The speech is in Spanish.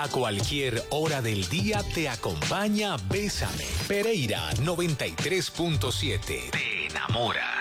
A cualquier hora del día te acompaña Bésame. Pereira 93.7. Te enamora.